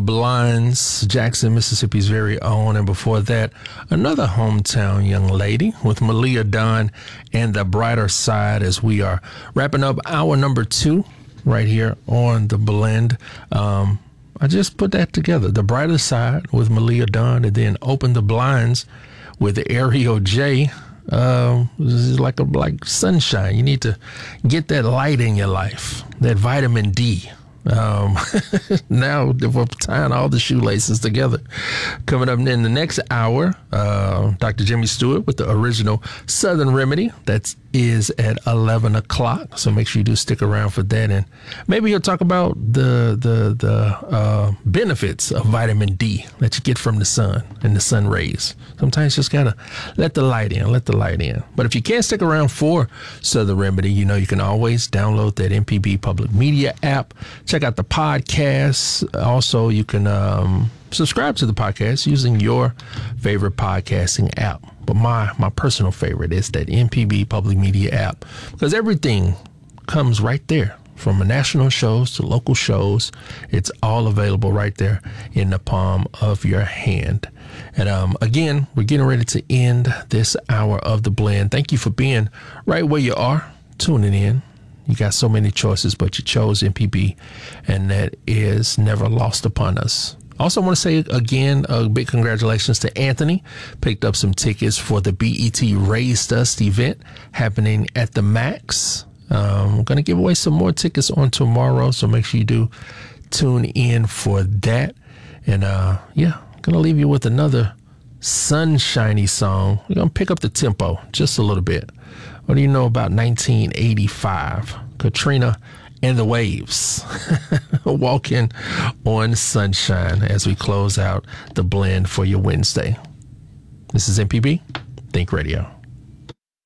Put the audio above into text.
Blinds, Jackson, Mississippi's very own. And before that, another hometown young lady with Malia Dunn and The Brighter Side, as we are wrapping up hour number 2 right here on The Blend. I just put that together, The Brighter Side with Malia Dunn, and then Open the Blinds with Ariel J. This is like sunshine. You need to get that light in your life, that vitamin D. Now we're tying all the shoelaces together. Coming up in the next hour, Dr. Jimmy Stewart with the original Southern Remedy. That is at 11 o'clock. So make sure you do stick around for that. And maybe he'll talk about the benefits of vitamin D that you get from the sun and the sun rays. Sometimes you just gotta let the light in. But if you can't stick around for Southern Remedy, you know you can always download that MPB Public Media app. Check out the podcast. Also, you can subscribe to the podcast using your favorite podcasting app. But my personal favorite is that MPB Public Media app, because everything comes right there, from national shows to local shows. It's all available right there in the palm of your hand. And again, we're getting ready to end this hour of The Blend. Thank you for being right where you are, tuning in. You got so many choices, but you chose MPB, and that is never lost upon us. Also, I want to say again, a big congratulations to Anthony. Picked up some tickets for the BET Raised Us event happening at the Max. I'm going to give away some more tickets on tomorrow, so make sure you do tune in for that. And I'm going to leave you with another sunshiny song. We're going to pick up the tempo just a little bit. What do you know about 1985? Katrina and the Waves. Walking on Sunshine as we close out The Blend for your Wednesday. This is MPB Think Radio.